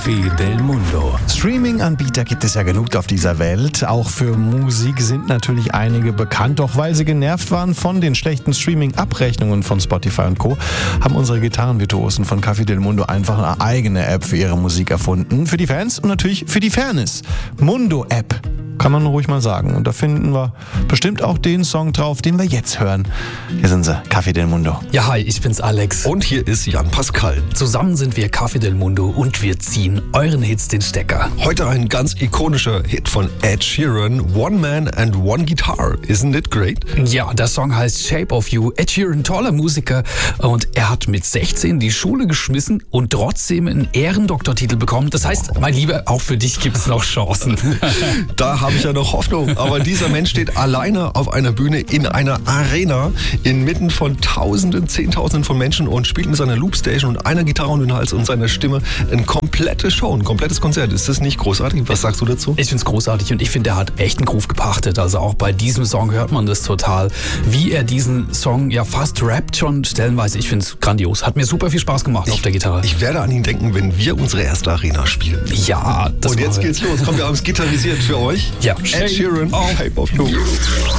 Del Mundo. Streaming-Anbieter gibt es ja genug auf dieser Welt. Auch für Musik sind natürlich einige bekannt. Doch weil sie genervt waren von den schlechten Streaming-Abrechnungen von Spotify und Co., haben unsere Gitarrenvirtuosen von Café Del Mundo einfach eine eigene App für ihre Musik erfunden. Für die Fans und natürlich für die Fairness. Mundo-App. Kann man ruhig mal sagen. Und da finden wir bestimmt auch den Song drauf, den wir jetzt hören. Hier sind sie, Café Del Mundo. Ja, hi, ich bin's Alex. Und hier ist Jan Pascal. Zusammen sind wir Café Del Mundo und wir ziehen euren Hits den Stecker. Heute ein ganz ikonischer Hit von Ed Sheeran, One Man and One Guitar. Isn't it great? Ja, der Song heißt Shape of You. Ed Sheeran, toller Musiker, und er hat mit 16 die Schule geschmissen und trotzdem einen Ehrendoktortitel bekommen. Das heißt, mein Lieber, auch für dich gibt's noch Chancen. Da habe ich ja noch Hoffnung. Aber dieser Mensch steht alleine auf einer Bühne in einer Arena inmitten von Tausenden, Zehntausenden von Menschen und spielt mit seiner Loopstation und einer Gitarre um den Hals und seiner Stimme eine komplette Show, ein komplettes Konzert. Ist das nicht großartig? Was sagst du dazu? Ich find's großartig und ich finde, er hat echt einen Groove gepachtet. Also auch bei diesem Song hört man das total. Wie er diesen Song ja fast rappt schon stellenweise. Ich find's grandios. Hat mir super viel Spaß gemacht auf der Gitarre. Ich werde an ihn denken, wenn wir unsere erste Arena spielen. Ja, das Und jetzt geht's los. Komm, wir haben es gitarrisiert für euch. Ja. Ed Sheeran, Shape of You.